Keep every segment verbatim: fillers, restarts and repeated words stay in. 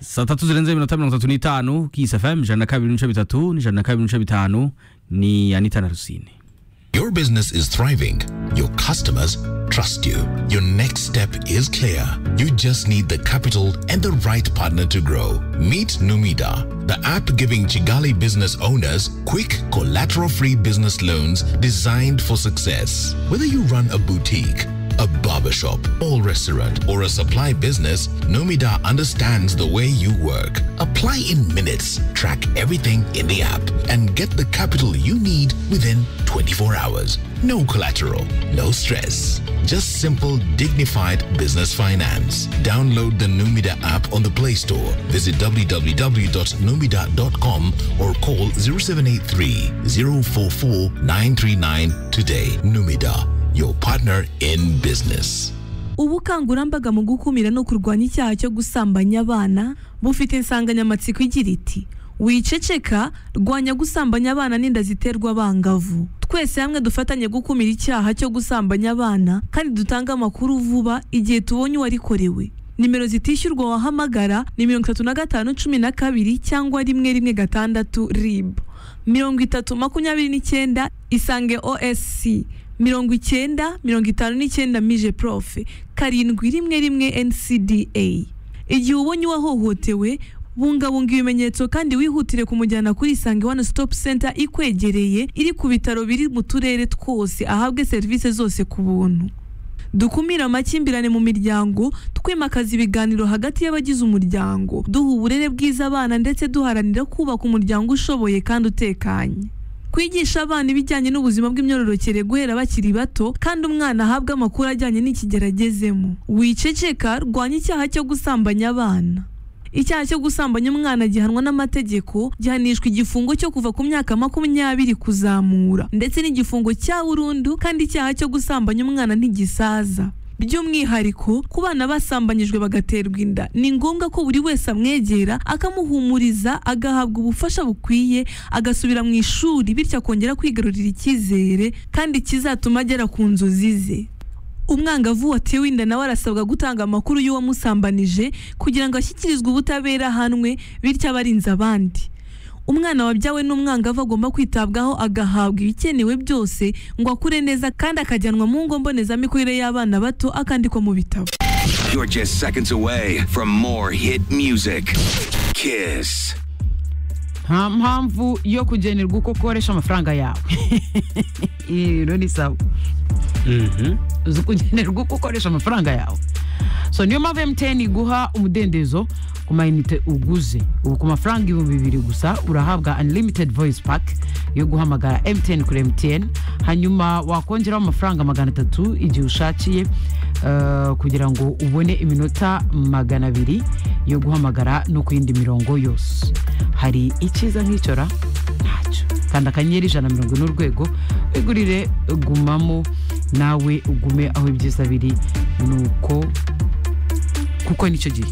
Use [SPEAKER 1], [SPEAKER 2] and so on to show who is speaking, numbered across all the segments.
[SPEAKER 1] saa tatu zirenze iminota mirongo itatu n'itanu Kiss F M ijana na kabiri n'ibice bitatu n'ijana na kabiri n'ibice bitanu ni Anita na Rusine.
[SPEAKER 2] Your business is thriving. Your customers trust you. Your next step is clear. You just need the capital and the right partner to grow. Meet Numida, the app giving Chigali business owners quick, collateral-free business loans designed for success. Whether you run a boutique, a barbershop, or restaurant, or a supply business, Numida understands the way you work. Apply in minutes, track everything in the app, and get the capital you need within twenty-four hours. No collateral, no stress. Just simple, dignified business finance. Download the Numida app on the Play Store. Visit w w w dot numida dot com or call zero seven eight three, zero four four, nine three nine today. Numida, your partner in business.
[SPEAKER 3] Ubukangurambaga mu gukumira no kurwanya icyaha cyo gusambanya abana bufite insanganyamatsiko igira iti wiceceka rwanya gusambanya abana n'inda ziterwa abangavu. Twese hamwe dufatanye gukumira icyaha cyo gusambanya abana kandi dutanga amakuru vuba igihe tubonye uwarikorewe. Nimero zitishyurwa wahamagara ni mirongo itatu na gatanu cumi na kabiri cyangwa rimwe rimwe gatandatu R I B, mirongo itatu makumyabiri n'icyenda Isange O S C, mirongo icyenda mirongo itanu n'icyenda Mije Profe, karindwi rimwe rimwe N C D A. Igihe ubonye uwahohotewe bungabunga ibimenyetso kandi wihutire kumujyana kuri Isange One Stop Center ikwegereye iri ku bitaro biri mu turere twose ahabwe serivisi zose ku buntu. Dukumira amakimbirane mu miryango, twimakaza ibiganiro hagati y'abagize umuryango, duha uburere bwiza abana ndetse duharanira kubaka umuryango ushoboye kandi utekanye. Kwigisha abana ibijyanye n'ubuzima bw'imyororokere guhera bakiri bato kandi umwana ahabwa amakuru ajyanye n'ikigeragezemo. Wiceceka rwanya icyaha cyo gusambanya abana. Icyaha cyo gusambanya umwana gihanwa n'amategeko, gihanishwa igifungo cyo kuva ku myaka makumyabiri kuzamura ndetse n'igifungo cya burundu, kandi icyaha cyo gusambanya umwana ntigisaza. By'umwihariko ku bana basambanyijwe bagaterwa inda ni ngombwa ko buri wese amwegera akamuhumuriza, agahabwa ubufasha bukwiye, agasubira mu ishuri bityo akongera kwigarurira icyizere kandi kizatuma agera ku nzozi ze. Umwangavu watewe inda nawe arasabwa gutanga amakuru y'uwamusambanije kugira ngo ashyikirizwe ubutabera ahanwe bityo abarinze abandi. Umwana wabyawe n'umwangavu agomba kwitabwaho agahabwa ibikenewe byose ngo akure neza kandi akajyanwa mu ngo mbonezamikurire y'abana bato akandikwa mu bitabo.
[SPEAKER 4] You're just seconds away from more hit music. Kiss.
[SPEAKER 5] Nta mpamvu yo kugenerwa uko ukoresha amafaranga yawe. Iyo ni sawa.
[SPEAKER 1] Mhm.
[SPEAKER 5] Uzi kugenerwa uko ukoresha amafaranga yawe. So niyo mpamvu M T N iguha umudendezo ku mayinite uguze. Ubu ku mafaranga ibihumbi bibiri gusa urahabwa unlimited voice pack yo guhamagara M T N kuri M T N, hanyuma wakongeraho amafaranga magana atatu igihe ushakiye uh, kugira ngo ubone iminota magana abiri yo guhamagara no ku yindi mirongo yose. Hari ikiza nk'icora ntacyo. Kanda akanyenyeri ijana na mirongo ine urwego wigurire gumamo nawe ugume aho ibyiza biri nuko kuko nicyo gihe.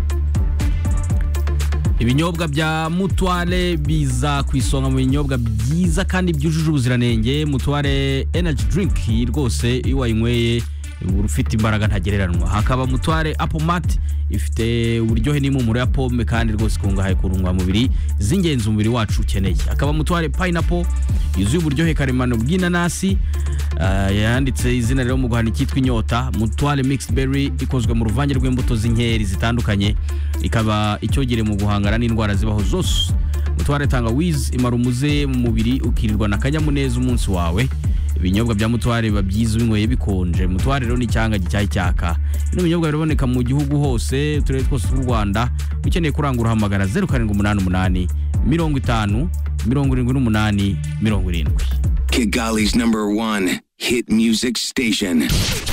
[SPEAKER 1] Ibinyobwa bya Mutware biza kwisonga mu binyobwa byiza kandi byujuje ubuziranenge. Mutware energy drink rwose iwayinyweye urufite imbaraga ntagereranwa. Hakaba Mutware apple malt ifite uburyohe n'impumuro ya pomme kandi rwose kungahaye ku ntungamubiri z'ingenzi umubiri wacu ukeneye. Hakaba Mutware pineapple yuzuye uburyohe karemano bw'inanasi, uh, yanditse izina rero mu guhana cyitwa inyota. Mutware mixed berry ikozwe mu ruvange rw'imbuto z'inkeri zitandukanye, ikaba icyogere mu guhangana n'indwara zibaho zose. Mutware tangawizi imara umuze mu mubiri ukirirwa na kanyamuneza umunsi wawe. Ibinyobwa bya Mutware babyiza ubinyweye bikonje. Mutware rero ni cyanga gicyayi cyaka. Bino binyobwa biraboneka mu gihugu hose, turere twose tw'u Rwanda. Ukeneye kurangura hamagara zero karindwi umunani umunani mirongo itanu mirongo irindwi n'umunani mirongo irindwi.
[SPEAKER 4] Kigali's number one hit music station.